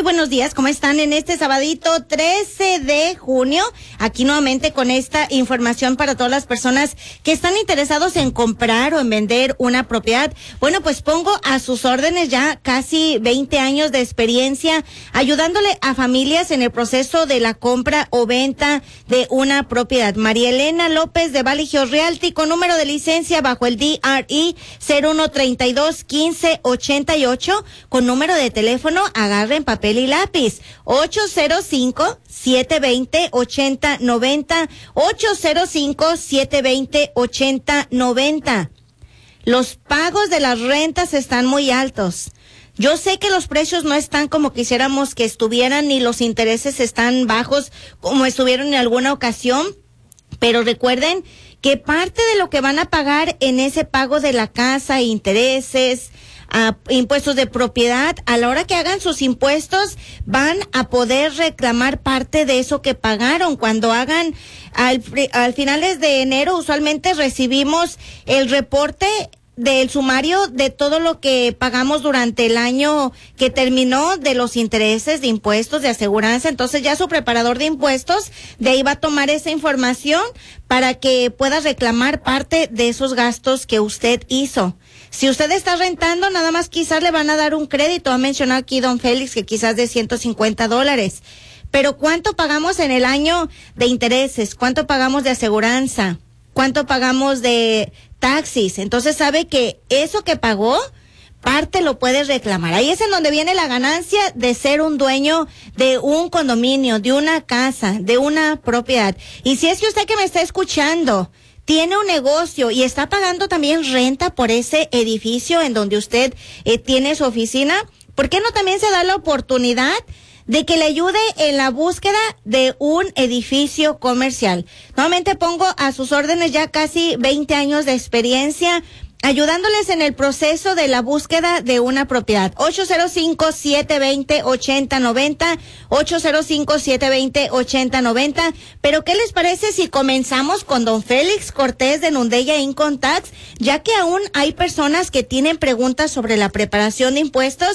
Muy buenos días, ¿cómo están en este sabadito 13 de junio? Aquí nuevamente con esta información para todas las personas que están interesados en comprar o en vender una propiedad. Bueno, pues pongo a sus órdenes ya casi 20 años de experiencia ayudándole a familias en el proceso de la compra o venta de una propiedad. María Elena López de Valley Hills Realty con número de licencia bajo el DRE 0132-1588 con número de teléfono, agarren papel y lápiz, 805-720-8090, 805-720-8090. Los pagos de las rentas están muy altos. Yo sé que los precios no están como quisiéramos que estuvieran, ni los intereses están bajos como estuvieron en alguna ocasión, pero recuerden que parte de lo que van a pagar en ese pago de la casa, intereses, impuestos de propiedad, a la hora que hagan sus impuestos, van a poder reclamar parte de eso que pagaron. Cuando hagan al finales de enero, usualmente recibimos el reporte del sumario de todo lo que pagamos durante el año que terminó, de los intereses, de impuestos, de aseguranza. Entonces ya su preparador de impuestos de ahí va a tomar esa información para que pueda reclamar parte de esos gastos que usted hizo. Si usted está rentando, nada más quizás le van a dar un crédito. Ha mencionado aquí don Félix que quizás de $150. Pero ¿cuánto pagamos en el año de intereses? ¿Cuánto pagamos de aseguranza? ¿Cuánto pagamos de taxis? Entonces sabe que eso que pagó, parte lo puede reclamar. Ahí es en donde viene la ganancia de ser un dueño de un condominio, de una casa, de una propiedad. Y si es que usted que me está escuchando tiene un negocio y está pagando también renta por ese edificio en donde usted tiene su oficina, ¿por qué no también se da la oportunidad de que le ayude en la búsqueda de un edificio comercial? Nuevamente pongo a sus órdenes ya casi 20 años de experiencia ayudándoles en el proceso de la búsqueda de una propiedad. 805-720-8090, 805-720-8090. Pero ¿qué les parece si comenzamos con don Félix Cortés de Nundeya Income Tax? Ya que aún hay personas que tienen preguntas sobre la preparación de impuestos